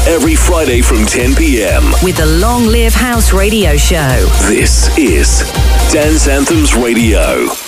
every Friday from 10 p.m. with the Long Live House Radio Show. This is Dance Anthems Radio.